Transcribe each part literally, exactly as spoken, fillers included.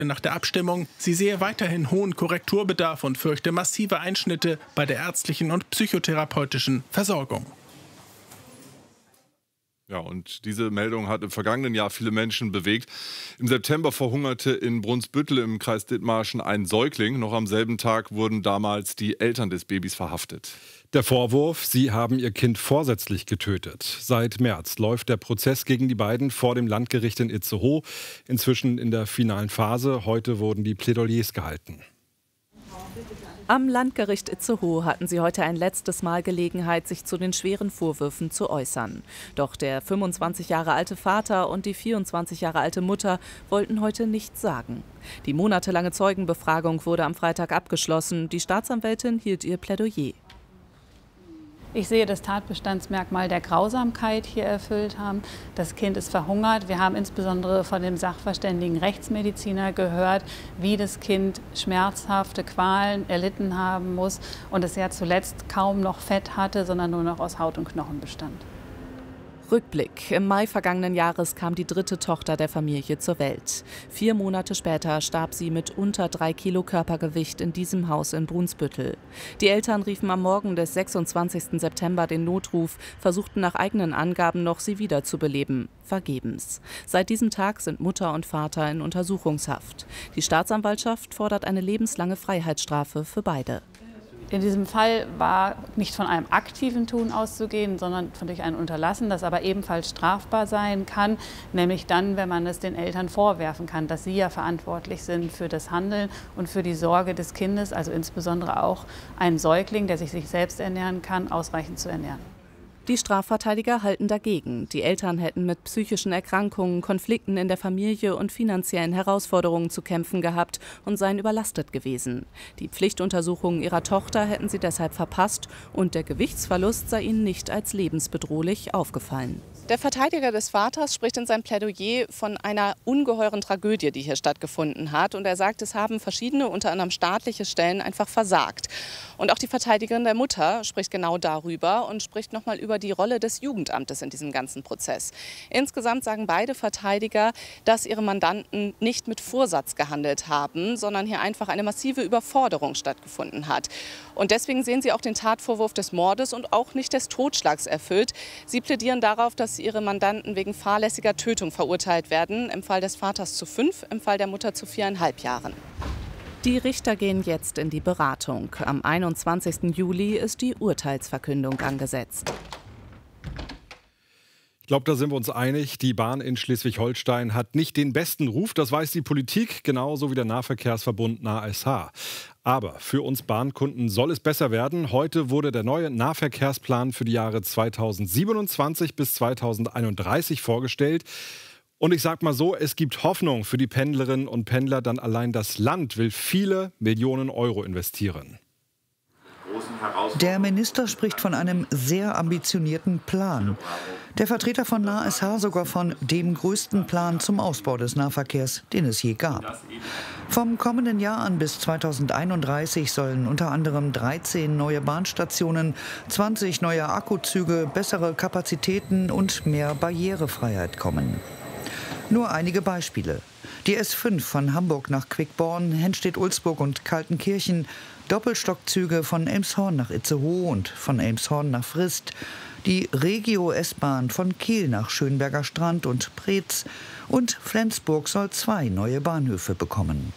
nach der Abstimmung, sie sehe weiterhin hohen Korrekturbedarf und fürchte massive Einschnitte bei der ärztlichen und psychotherapeutischen Versorgung. Ja, und diese Meldung hat im vergangenen Jahr viele Menschen bewegt. Im September verhungerte in Brunsbüttel im Kreis Dithmarschen ein Säugling. Noch am selben Tag wurden damals die Eltern des Babys verhaftet. Der Vorwurf, sie haben ihr Kind vorsätzlich getötet. Seit März läuft der Prozess gegen die beiden vor dem Landgericht in Itzehoe. Inzwischen in der finalen Phase. Heute wurden die Plädoyers gehalten. Am Landgericht Itzehoe hatten sie heute ein letztes Mal Gelegenheit, sich zu den schweren Vorwürfen zu äußern. Doch der fünfundzwanzig Jahre alte Vater und die vierundzwanzig Jahre alte Mutter wollten heute nichts sagen. Die monatelange Zeugenbefragung wurde am Freitag abgeschlossen. Die Staatsanwältin hielt ihr Plädoyer. Ich sehe das Tatbestandsmerkmal der Grausamkeit hier erfüllt haben. Das Kind ist verhungert. Wir haben insbesondere von dem sachverständigen Rechtsmediziner gehört, wie das Kind schmerzhafte Qualen erlitten haben muss und es ja zuletzt kaum noch Fett hatte, sondern nur noch aus Haut und Knochen bestand. Rückblick. Im Mai vergangenen Jahres kam die dritte Tochter der Familie zur Welt. Vier Monate später starb sie mit unter drei Kilo Körpergewicht in diesem Haus in Brunsbüttel. Die Eltern riefen am Morgen des sechsundzwanzigsten September den Notruf, versuchten nach eigenen Angaben noch, sie wiederzubeleben. Vergebens. Seit diesem Tag sind Mutter und Vater in Untersuchungshaft. Die Staatsanwaltschaft fordert eine lebenslange Freiheitsstrafe für beide. In diesem Fall war nicht von einem aktiven Tun auszugehen, sondern von durch ein Unterlassen, das aber ebenfalls strafbar sein kann, nämlich dann, wenn man es den Eltern vorwerfen kann, dass sie ja verantwortlich sind für das Handeln und für die Sorge des Kindes, also insbesondere auch einen Säugling, der sich, sich selbst ernähren kann, ausreichend zu ernähren. Die Strafverteidiger halten dagegen. Die Eltern hätten mit psychischen Erkrankungen, Konflikten in der Familie und finanziellen Herausforderungen zu kämpfen gehabt und seien überlastet gewesen. Die Pflichtuntersuchungen ihrer Tochter hätten sie deshalb verpasst und der Gewichtsverlust sei ihnen nicht als lebensbedrohlich aufgefallen. Der Verteidiger des Vaters spricht in seinem Plädoyer von einer ungeheuren Tragödie, die hier stattgefunden hat. Und er sagt, es haben verschiedene, unter anderem staatliche Stellen, einfach versagt. Und auch die Verteidigerin der Mutter spricht genau darüber und spricht nochmal über die Rolle des Jugendamtes in diesem ganzen Prozess. Insgesamt sagen beide Verteidiger, dass ihre Mandanten nicht mit Vorsatz gehandelt haben, sondern hier einfach eine massive Überforderung stattgefunden hat. Und deswegen sehen sie auch den Tatvorwurf des Mordes und auch nicht des Totschlags erfüllt. Sie plädieren darauf, dass ihre Mandanten wegen fahrlässiger Tötung verurteilt werden, im Fall des Vaters zu fünf, im Fall der Mutter zu viereinhalb Jahren. Die Richter gehen jetzt in die Beratung. Am einundzwanzigsten Juli ist die Urteilsverkündung angesetzt. Ich glaube, da sind wir uns einig. Die Bahn in Schleswig-Holstein hat nicht den besten Ruf. Das weiß die Politik, genauso wie der Nahverkehrsverbund N A S H. Aber für uns Bahnkunden soll es besser werden. Heute wurde der neue Nahverkehrsplan für die Jahre zweitausendsiebenundzwanzig bis zweitausendeinunddreißig vorgestellt. Und ich sag mal so, es gibt Hoffnung für die Pendlerinnen und Pendler, denn allein das Land will viele Millionen Euro investieren. Der Minister spricht von einem sehr ambitionierten Plan. Der Vertreter von N A S H sogar von dem größten Plan zum Ausbau des Nahverkehrs, den es je gab. Vom kommenden Jahr an bis zweitausendeinunddreißig sollen unter anderem dreizehn neue Bahnstationen, zwanzig neue Akkuzüge, bessere Kapazitäten und mehr Barrierefreiheit kommen. Nur einige Beispiele. Die S fünf von Hamburg nach Quickborn, Henstedt-Ulzburg und Kaltenkirchen, Doppelstockzüge von Elmshorn nach Itzehoe und von Elmshorn nach Frist, die Regio-S-Bahn von Kiel nach Schönberger Strand und Preetz und Flensburg soll zwei neue Bahnhöfe bekommen.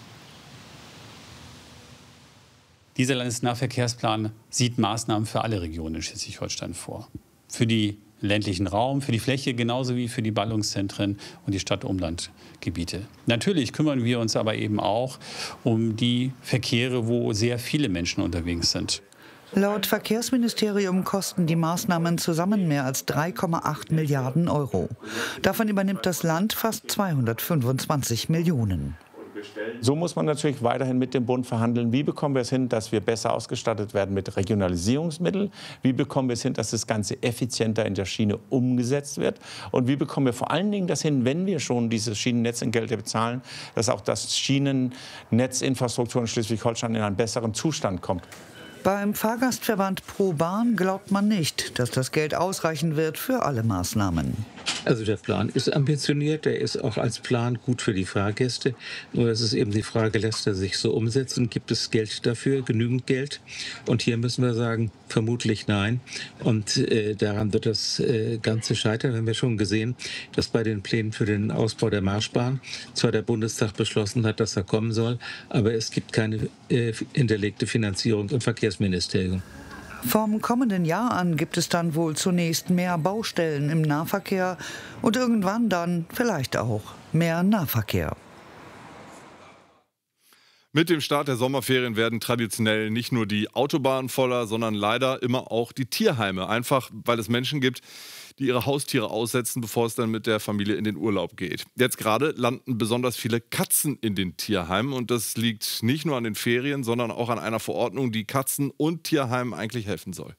Dieser Landesnahverkehrsplan sieht Maßnahmen für alle Regionen in Schleswig-Holstein vor. Für die ländlichen Raum, für die Fläche genauso wie für die Ballungszentren und die Stadt-Umland-Gebiete. Natürlich kümmern wir uns aber eben auch um die Verkehre, wo sehr viele Menschen unterwegs sind. Laut Verkehrsministerium kosten die Maßnahmen zusammen mehr als drei Komma acht Milliarden Euro. Davon übernimmt das Land fast zweihundertfünfundzwanzig Millionen. So muss man natürlich weiterhin mit dem Bund verhandeln. Wie bekommen wir es hin, dass wir besser ausgestattet werden mit Regionalisierungsmitteln? Wie bekommen wir es hin, dass das Ganze effizienter in der Schiene umgesetzt wird? Und wie bekommen wir vor allen Dingen das hin, wenn wir schon diese Schienennetzengelder bezahlen, dass auch das Schienennetzinfrastruktur in Schleswig-Holstein in einen besseren Zustand kommt? Beim Fahrgastverband ProBahn glaubt man nicht, dass das Geld ausreichen wird für alle Maßnahmen. Also der Plan ist ambitioniert, der ist auch als Plan gut für die Fahrgäste. Nur es ist eben die Frage, lässt er sich so umsetzen? Gibt es Geld dafür, genügend Geld? Und hier müssen wir sagen, vermutlich nein. Und äh, daran wird das äh, Ganze scheitern. Wir haben ja schon gesehen, dass bei den Plänen für den Ausbau der Marschbahn zwar der Bundestag beschlossen hat, dass er kommen soll, aber es gibt keine äh, hinterlegte Finanzierung im Verkehrsministerium. Vom kommenden Jahr an gibt es dann wohl zunächst mehr Baustellen im Nahverkehr und irgendwann dann vielleicht auch mehr Nahverkehr. Mit dem Start der Sommerferien werden traditionell nicht nur die Autobahnen voller, sondern leider immer auch die Tierheime. Einfach, weil es Menschen gibt, die ihre Haustiere aussetzen, bevor es dann mit der Familie in den Urlaub geht. Jetzt gerade landen besonders viele Katzen in den Tierheimen. Und das liegt nicht nur an den Ferien, sondern auch an einer Verordnung, die Katzen- und Tierheimen eigentlich helfen soll.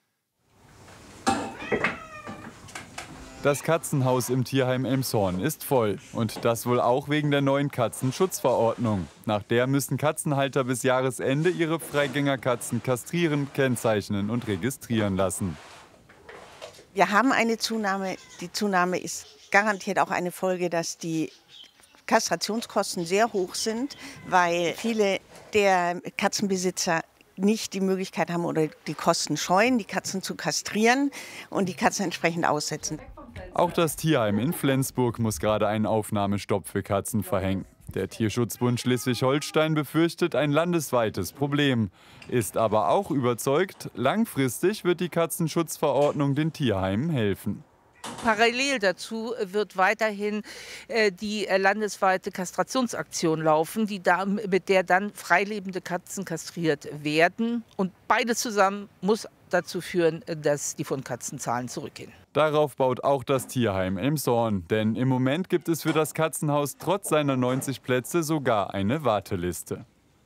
Das Katzenhaus im Tierheim Elmshorn ist voll. Und das wohl auch wegen der neuen Katzenschutzverordnung. Nach der müssen Katzenhalter bis Jahresende ihre Freigängerkatzen kastrieren, kennzeichnen und registrieren lassen. Wir haben eine Zunahme. Die Zunahme ist garantiert auch eine Folge, dass die Kastrationskosten sehr hoch sind, weil viele der Katzenbesitzer nicht die Möglichkeit haben oder die Kosten scheuen, die Katzen zu kastrieren und die Katzen entsprechend aussetzen. Auch das Tierheim in Flensburg muss gerade einen Aufnahmestopp für Katzen verhängen. Der Tierschutzbund Schleswig-Holstein befürchtet ein landesweites Problem, ist aber auch überzeugt, langfristig wird die Katzenschutzverordnung den Tierheimen helfen. Parallel dazu wird weiterhin äh, die äh, landesweite Kastrationsaktion laufen, die da, mit der dann freilebende Katzen kastriert werden. Und beides zusammen muss dazu führen, dass die Fundkatzenzahlen zurückgehen. Darauf baut auch das Tierheim Elmshorn. Denn im Moment gibt es für das Katzenhaus trotz seiner neunzig Plätze sogar eine Warteliste.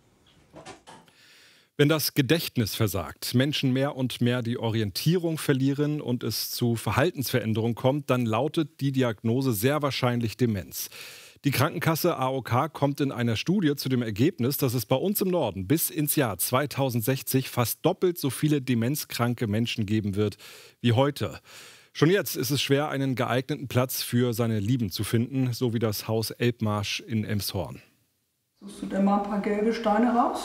Wenn das Gedächtnis versagt, Menschen mehr und mehr die Orientierung verlieren und es zu Verhaltensveränderungen kommt, dann lautet die Diagnose sehr wahrscheinlich Demenz. Die Krankenkasse A O K kommt in einer Studie zu dem Ergebnis, dass es bei uns im Norden bis ins Jahr zweitausendsechzig fast doppelt so viele demenzkranke Menschen geben wird wie heute. Schon jetzt ist es schwer, einen geeigneten Platz für seine Lieben zu finden, so wie das Haus Elbmarsch in Elmshorn. Suchst du denn mal ein paar gelbe Steine raus?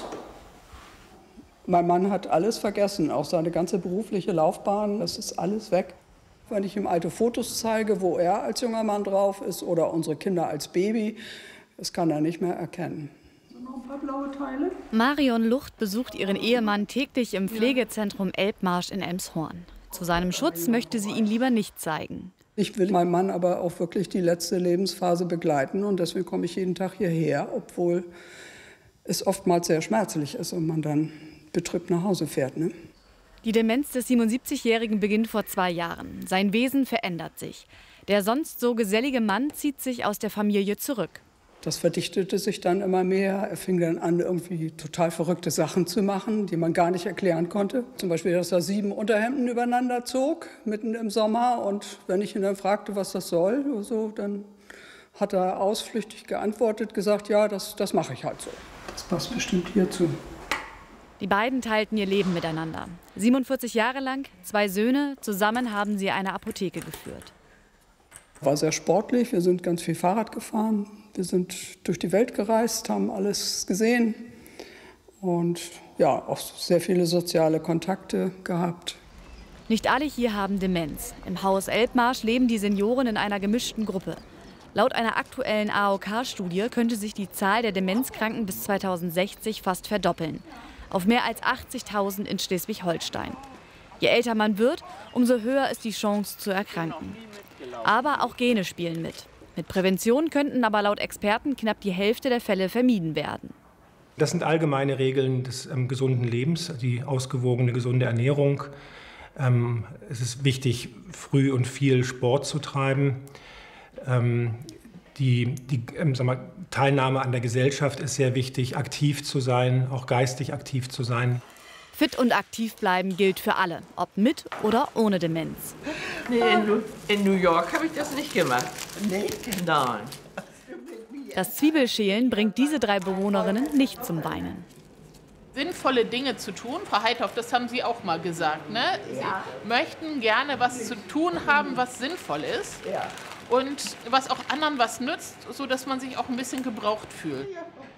Mein Mann hat alles vergessen, auch seine ganze berufliche Laufbahn, das ist alles weg. Wenn ich ihm alte Fotos zeige, wo er als junger Mann drauf ist oder unsere Kinder als Baby, das kann er nicht mehr erkennen. So, noch ein paar blaue Teile? Marion Lucht besucht ihren Ehemann täglich im Pflegezentrum Elbmarsch in Elmshorn. Zu seinem Schutz möchte sie ihn lieber nicht zeigen. Ich will meinen Mann aber auch wirklich die letzte Lebensphase begleiten und deswegen komme ich jeden Tag hierher, obwohl es oftmals sehr schmerzlich ist und man dann betrübt nach Hause fährt. Ne? Die Demenz des siebenundsiebzigjährigen beginnt vor zwei Jahren. Sein Wesen verändert sich. Der sonst so gesellige Mann zieht sich aus der Familie zurück. Das verdichtete sich dann immer mehr. Er fing dann an, irgendwie total verrückte Sachen zu machen, die man gar nicht erklären konnte. Zum Beispiel, dass er sieben Unterhemden übereinander zog, mitten im Sommer. Und wenn ich ihn dann fragte, was das soll, so, dann hat er ausflüchtig geantwortet, gesagt, ja, das, das mache ich halt so. Das passt bestimmt hierzu. Die beiden teilten ihr Leben miteinander. siebenundvierzig Jahre lang, zwei Söhne, zusammen haben sie eine Apotheke geführt. War sehr sportlich, wir sind ganz viel Fahrrad gefahren, wir sind durch die Welt gereist, haben alles gesehen und ja, auch sehr viele soziale Kontakte gehabt. Nicht alle hier haben Demenz. Im Haus Elbmarsch leben die Senioren in einer gemischten Gruppe. Laut einer aktuellen A O K-Studie könnte sich die Zahl der Demenzkranken bis zweitausendsechzig fast verdoppeln. Auf mehr als achtzigtausend in Schleswig-Holstein. Je älter man wird, umso höher ist die Chance zu erkranken. Aber auch Gene spielen mit. Mit Prävention könnten aber laut Experten knapp die Hälfte der Fälle vermieden werden. Das sind allgemeine Regeln des ähm, gesunden Lebens, die ausgewogene, gesunde Ernährung. Ähm, es ist wichtig, früh und viel Sport zu treiben. Ähm, Die, die ähm, sag mal, Teilnahme an der Gesellschaft ist sehr wichtig, aktiv zu sein, auch geistig aktiv zu sein. Fit und aktiv bleiben gilt für alle, ob mit oder ohne Demenz. Nee, in, in New York habe ich das nicht gemacht. Nee? Nein. Das Zwiebelschälen bringt diese drei Bewohnerinnen nicht zum Weinen. sinnvolle Dinge zu tun. Frau Heithoff, das haben Sie auch mal gesagt, ne? Sie ja. möchten gerne was zu tun haben, was sinnvoll ist ja. und was auch anderen was nützt, sodass man sich auch ein bisschen gebraucht fühlt. Ja.